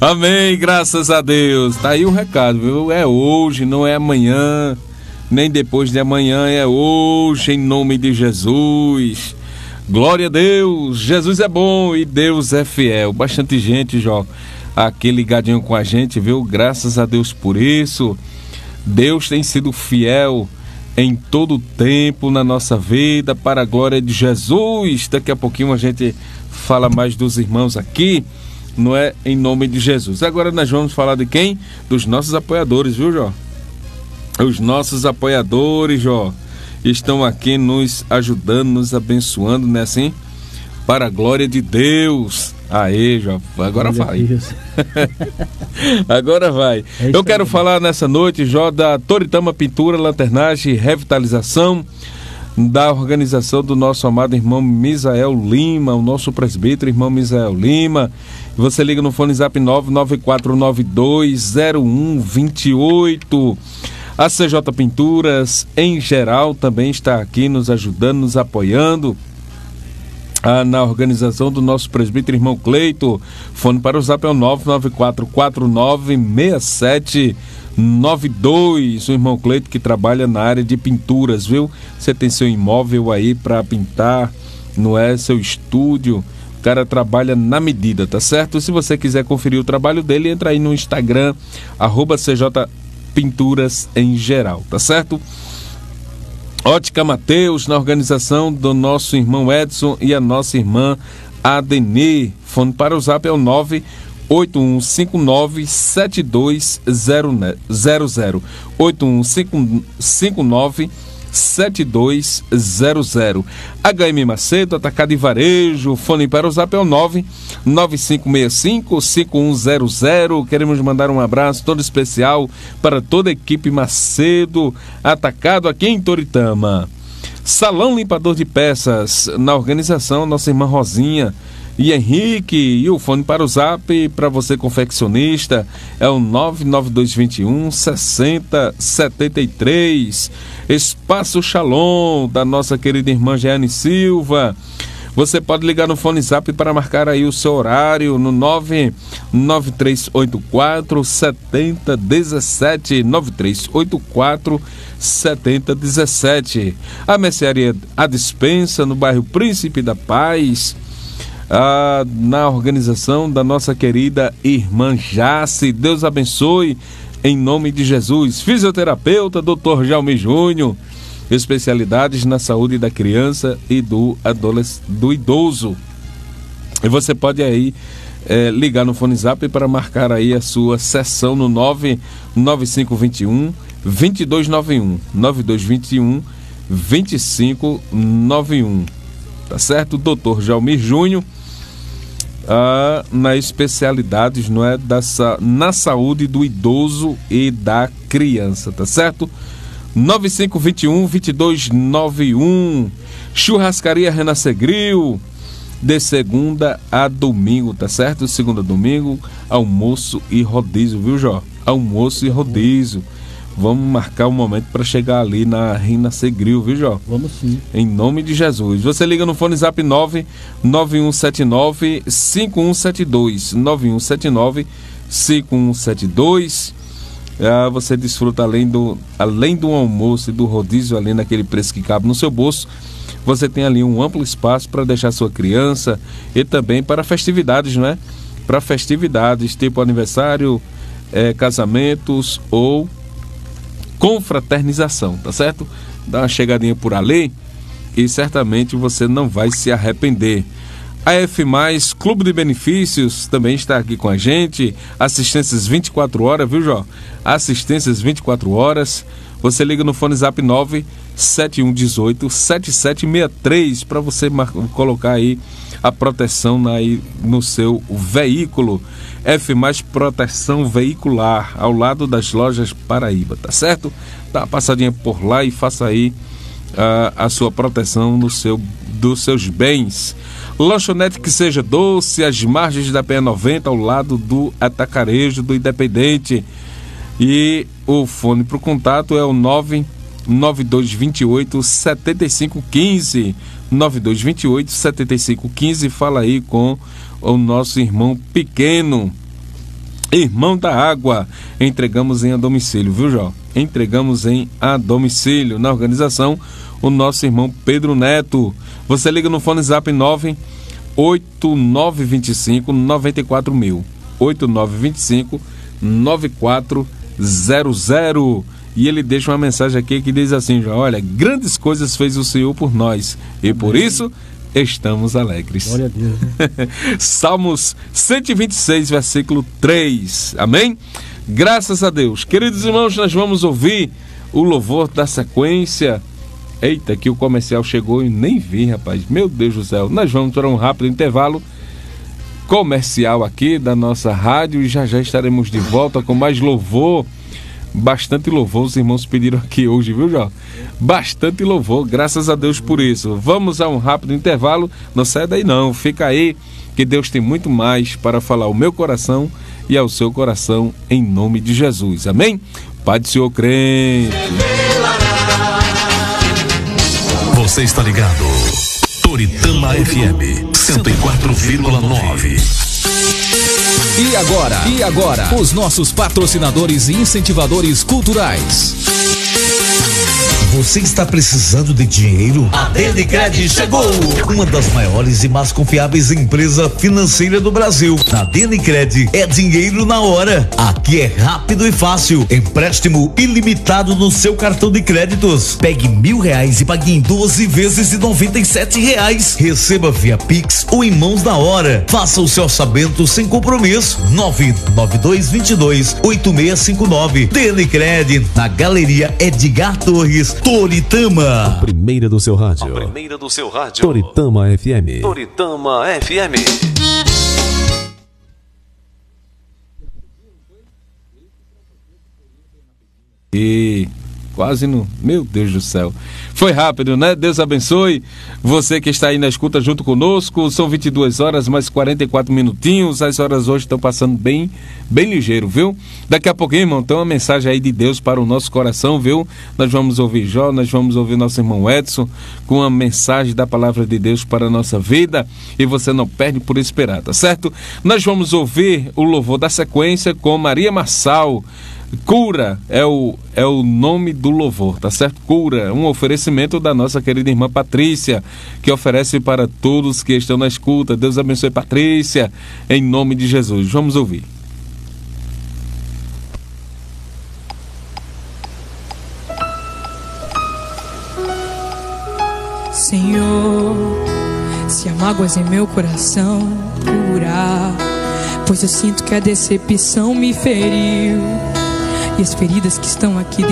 Amém, graças a Deus. Tá aí o recado, viu? É hoje, não é amanhã, nem depois de amanhã, é hoje, em nome de Jesus. Glória a Deus, Jesus é bom e Deus é fiel. Bastante gente, Jó, aqui ligadinho com a gente, viu? Graças a Deus por isso. Deus tem sido fiel em todo o tempo na nossa vida, para a glória de Jesus. Daqui a pouquinho a gente fala mais dos irmãos aqui, não é? Em nome de Jesus. Agora nós vamos falar de quem? Dos nossos apoiadores, viu, Jó? Os nossos apoiadores, Jó, estão aqui nos ajudando, nos abençoando, né, assim? Para a glória de Deus. Aê, Jó, agora vai. Agora vai. Eu quero falar nessa noite, Jó, da Toritama Pintura, Lanternagem e Revitalização, da organização do nosso amado irmão Misael Lima, o nosso presbítero irmão Misael Lima. Você liga no fone zap 994920128. A CJ Pinturas, em geral, também está aqui nos ajudando, nos apoiando. Na organização do nosso presbítero irmão Cleito. Fone para o zap é o 994496792. O irmão Cleito que trabalha na área de pinturas, viu? Você tem seu imóvel aí para pintar, não é? Seu estúdio. O cara trabalha na medida, tá certo? Se você quiser conferir o trabalho dele, entra aí no Instagram, @CJ Pinturas em geral, tá certo? Ótica Mateus, na organização do nosso irmão Edson e a nossa irmã Adenê. Fone para o zap é o 981597200. 81597200. HM Macedo, Atacado e Varejo. Fone para o zap é o 995655100. Queremos mandar um abraço todo especial para toda a equipe Macedo Atacado aqui em Toritama. Salão Limpador de Peças, na organização nossa irmã Rosinha e Henrique. E o fone para o zap para você confeccionista é o 99221-6073. Espaço Shalom, da nossa querida irmã Jeane Silva. Você pode ligar no fone zap para marcar aí o seu horário no 99384-7017. 9384-7017. A mercearia A Dispensa, no bairro Príncipe da Paz, na organização da nossa querida irmã Jace. Deus abençoe em nome de Jesus. Fisioterapeuta Dr. Jaume Júnior, especialidades na saúde da criança e do idoso. E você pode aí ligar no fone zap para marcar aí a sua sessão no 99521-2291. 9221-2591. Tá certo? Dr. Jaume Júnior, nas especialidades, não é, na saúde do idoso e da criança, tá certo? 9521-2291. Churrascaria Renascer Grill, de segunda a domingo, tá certo? Segunda a domingo, almoço e rodízio, viu, Jó? Almoço e rodízio. Vamos marcar um momento para chegar ali na Renascer Grill, viu, Jó? Vamos sim. Em nome de Jesus. Você liga no fone zap 99179-5172. 9179-5172. Você desfruta além do almoço e do rodízio, além daquele preço que cabe no seu bolso. Você tem ali um amplo espaço para deixar sua criança e também para festividades, não é? Para festividades tipo aniversário, casamentos ou confraternização, tá certo? Dá uma chegadinha por ali e certamente você não vai se arrepender. A F+, Clube de Benefícios, também está aqui com a gente. Assistências 24 horas, viu, Jó? Assistências 24 horas. Você liga no fone zap 97118-7763 para você colocar aí a proteção aí no seu veículo. F+ Proteção Veicular, ao lado das lojas Paraíba, tá certo? Dá uma passadinha por lá e faça aí a sua proteção dos seus bens. Lanchonete Que Seja Doce, às margens da PE90, ao lado do Atacarejo do Independente. E o fone para o contato é o 99228-7515. 9228-7515. Fala aí com o nosso irmão pequeno. Irmão da Água, entregamos em a domicílio, viu, Jó? Entregamos em a domicílio. Na organização, o nosso irmão Pedro Neto. Você liga no fone zap 98925-94.000. 8925-9400. E ele deixa uma mensagem aqui que diz assim, Jó: olha, grandes coisas fez o Senhor por nós, e por isso estamos alegres. Glória a Deus, né? Salmos 126, versículo 3. Amém? Graças a Deus. Queridos irmãos, nós vamos ouvir o louvor da sequência. Eita, que o comercial chegou e nem vi, rapaz. Meu Deus do céu. Nós vamos para um rápido intervalo comercial aqui da nossa rádio e já estaremos de volta com mais louvor. Bastante louvor, os irmãos pediram aqui hoje, viu, Jó? Bastante louvor, graças a Deus por isso. Vamos a um rápido intervalo, não sai daí não, fica aí, que Deus tem muito mais para falar ao meu coração e ao seu coração, em nome de Jesus, amém? Pai do Senhor crente. Você está ligado? Toritama FM 104,9. E agora, os nossos patrocinadores e incentivadores culturais. Você está precisando de dinheiro? A Denicred chegou! Uma das maiores e mais confiáveis empresas financeiras do Brasil. Na Denicred é dinheiro na hora. Aqui é rápido e fácil. Empréstimo ilimitado no seu cartão de créditos. Pegue R$1.000 e pague em 12 vezes de R$97. Receba via Pix ou em mãos na hora. Faça o seu orçamento sem compromisso. 99222-8659. Denicred, na Galeria Edgar Torres, Toritama. A primeira do seu rádio. Toritama FM. Toritama FM. E quase no... Meu Deus do céu. Foi rápido, né? Deus abençoe você que está aí na escuta junto conosco. São 22 horas mais 44 minutinhos. As horas hoje estão passando bem ligeiro, viu? Daqui a pouquinho, irmão, tem uma mensagem aí de Deus para o nosso coração, viu? Nós vamos ouvir Jó, nós vamos ouvir nosso irmão Edson com a mensagem da palavra de Deus para a nossa vida, e você não perde por esperar, tá certo? Nós vamos ouvir o louvor da sequência com Maria Marçal. Cura é o nome do louvor, tá certo? Cura, um oferecimento da nossa querida irmã Patrícia, que oferece para todos que estão na escuta. Deus abençoe, Patrícia, em nome de Jesus. Vamos ouvir. Senhor, se há mágoas em meu coração, curar, pois eu sinto que a decepção me feriu. E as feridas que estão aqui dentro